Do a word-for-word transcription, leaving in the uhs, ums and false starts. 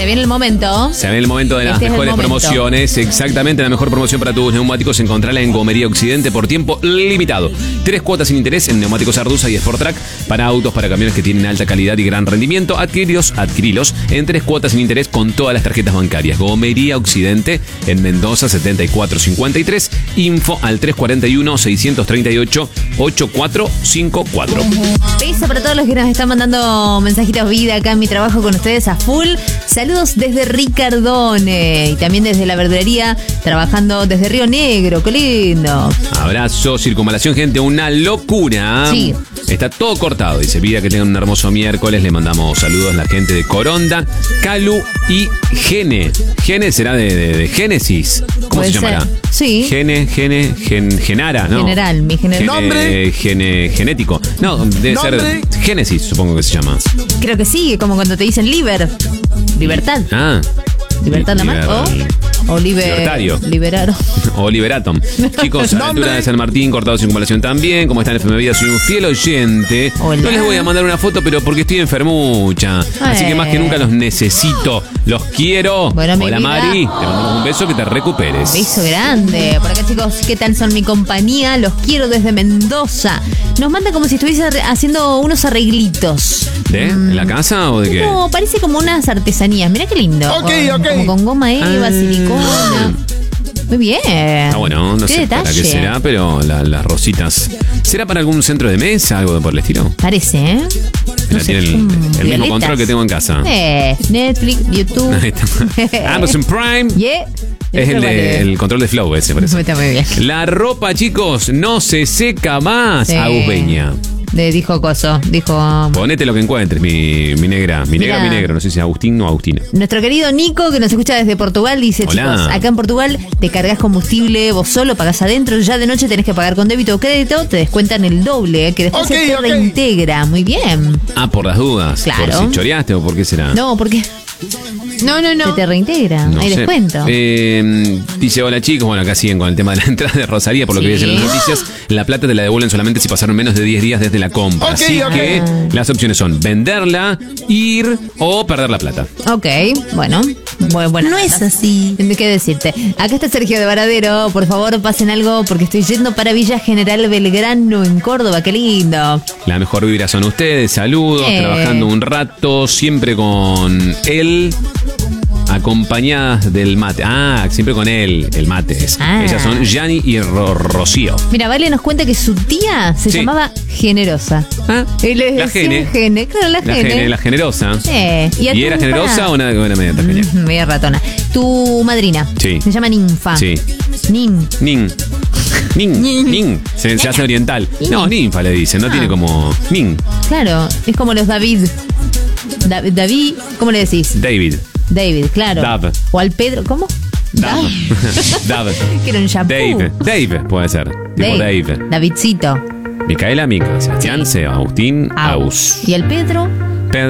Se viene el momento. Se viene el momento de las Este es el mejores momento. promociones. Exactamente, la mejor promoción para tus neumáticos. Encontrala en Gomería Occidente por tiempo limitado. Tres cuotas sin interés en neumáticos Arduza y Sportrack para autos, para camiones que tienen alta calidad y gran rendimiento. Adquirilos, adquirilos en tres cuotas sin interés con todas las tarjetas bancarias. Gomería Occidente en Mendoza setenta y cuatro cincuenta y tres. Info al tres cuatro uno, seis tres ocho, ocho cuatro cinco cuatro. Beso para todos los que nos están mandando mensajitos vida acá en mi trabajo con ustedes a full. Saludos desde Ricardone y también desde la verdulería, trabajando desde Río Negro. ¡Qué lindo! Abrazo, circunvalación, gente, una locura. Sí. Está todo cortado. Dice Vida, que tengan un hermoso miércoles. Le mandamos saludos a la gente de Coronda, Calu y Gene. Gene será de, de, de Génesis. ¿Cómo Puede se llamará? ser. Sí. Gene, Gene, gen, Genara, ¿no? General, mi general. Gene, ¿Nombre? Gene, genético. No, debe ¿Nombre? ser Génesis, supongo que se llama. Creo que sí, como cuando te dicen liber. Libertad. Ah. Libertad nada más. Liber- O, o liber, Libertario. Liberaron. O Liberatom. Chicos, a la altura de San Martín, cortado circunvalación también. ¿Cómo están, F M Vida? Soy un fiel oyente. Hola. No les voy a mandar una foto, pero porque estoy enfermucha. Así que más que nunca los necesito. Los quiero. Bueno, mi Hola, vida. Mari. Te mandamos un beso, que te recuperes. Beso grande. Por acá, chicos, ¿qué tal son mi compañía? Los quiero desde Mendoza. Nos manda como si estuviese arre- haciendo unos arreglitos. ¿De? ¿En la casa o de qué? No, parece como unas artesanías. Mirá qué lindo. Ok, Con- ok. Como con goma eva, Ah. silicona. Muy bien. Ah, bueno, no Qué sé para detalle. qué será, pero la- las rositas. ¿Será para algún centro de mesa, algo por el estilo? Parece, ¿eh? Mira, sé, tiene el, son el mismo violetas. control que tengo en casa. Eh, Netflix, YouTube. Ahí está. Amazon Prime. Yeah. Es el, Ese cuál de, es. el control de Flow ese, parece. Está muy bien. La ropa, chicos, no se seca más. Sí. Agus Peña. Le dijo Coso, dijo Ponete lo que encuentres, mi, mi negra. Mi negra, Mira. mi negro. No sé si es Agustín o Agustina. nuestro querido Nico, que nos escucha desde Portugal, dice, Hola. chicos, acá en Portugal te cargas combustible, vos solo pagás adentro, ya de noche tenés que pagar con débito o crédito, te descuentan el doble, eh, que después Ok, se te ok. reintegra. Muy bien. Ah, por las dudas. Claro. ¿Por si choreaste o por qué será? No, porque No, no, se no. te reintegra, No hay sé. descuento. Eh, dice, hola chicos, bueno, acá siguen con el tema de la entrada de Rosalía, por lo que Sí. dicen en las noticias. La plata te la devuelven solamente si pasaron menos de diez días desde la compra. Ok, Así ok. que las opciones son venderla, ir o perder la plata. Ok, bueno. Bu- buena No es nota. así. ¿Qué decirte? Acá está Sergio de Varadero. Por favor, pasen algo porque estoy yendo para Villa General Belgrano en Córdoba. Qué lindo. La mejor vibra son ustedes, saludos, Eh. trabajando un rato, siempre con él, acompañadas del mate. Ah, siempre con él, el mate. es. Ah. Ellas son Yani y Ro- Rocío. Mira, Vale nos cuenta que su tía se Sí. llamaba Generosa. Ah, Y le la decía Gene. Gene. Claro, la, La, Gene. gene, la generosa. Eh, ¿Y, a tu- era generosa pará. o una, una media tacaña? Mm, media ratona. Tu madrina. Sí. Se llama Ninfa. Sí. Nin. Nin. Nin. Nin. Se, se hace oriental. No, ninfa le dicen, no Ah. tiene como. Nin. Claro, es como los David. Da- David, ¿cómo le decís? David. David, claro. Dav. O al Pedro, ¿cómo? Dav. Dav. Que era un shampoo. Dave. Dave puede ser. Tipo Dave. Davidcito. Micaela, Mica. Sebastián, Seba, Agustín, Aus. ¿Y el Pedro?